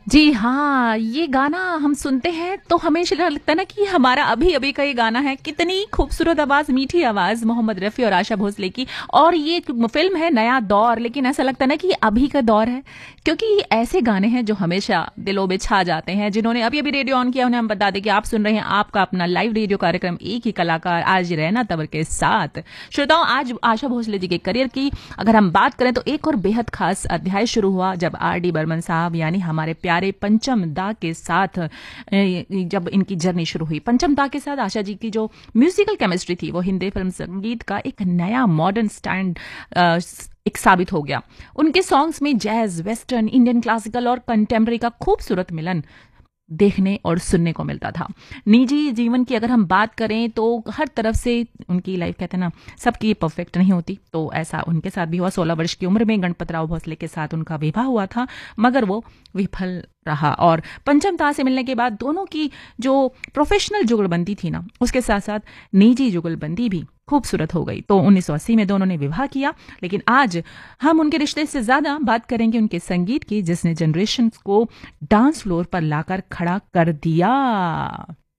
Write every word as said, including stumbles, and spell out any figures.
जी हाँ, ये गाना हम सुनते हैं तो हमेशा लगता है ना कि हमारा अभी अभी का ये गाना है। कितनी खूबसूरत आवाज, मीठी आवाज मोहम्मद रफी और आशा भोसले की। और ये फिल्म है नया दौर, लेकिन ऐसा लगता है ना कि ये अभी का दौर है, क्योंकि ये ऐसे गाने हैं जो हमेशा दिलों में छा जाते हैं। जिन्होंने अभी अभी रेडियो ऑन किया उन्हें हम बता दें कि आप सुन रहे हैं आपका अपना लाइव रेडियो कार्यक्रम एक ही कलाकार आज रैना तंवर के साथ। श्रोताओं, आज आशा भोसले जी के करियर की अगर हम बात करें तो एक और बेहद खास अध्याय शुरू हुआ जब आर डी बर्मन साहब यानी हमारे प्यारे पंचम दा के साथ जब इनकी जर्नी शुरू हुई। पंचम दा के साथ आशा जी की जो म्यूजिकल केमिस्ट्री थी वो हिंदी फिल्म संगीत का एक नया मॉडर्न स्टैंड एक साबित हो गया। उनके सॉन्ग्स में जैज, वेस्टर्न, इंडियन क्लासिकल और कंटेम्प्रेरी का खूबसूरत मिलन देखने और सुनने को मिलता था। निजी जीवन की अगर हम बात करें तो हर तरफ से उनकी लाइफ, कहते हैं ना, सबकी परफेक्ट नहीं होती, तो ऐसा उनके साथ भी हुआ। सोलह वर्ष की उम्र में गणपतराव भोसले के साथ उनका विवाह हुआ था, मगर वो विफल रहा। और पंचम दा से मिलने के बाद दोनों की जो प्रोफेशनल जुगलबंदी थी ना, उसके साथ साथ निजी जुगलबंदी भी खूबसूरत हो गई। तो उन्नीस सौ अस्सी में दोनों ने विवाह किया। लेकिन आज हम उनके रिश्ते से ज्यादा बात करेंगे उनके संगीत की, जिसने जनरेशन को डांस फ्लोर पर लाकर खड़ा कर दिया।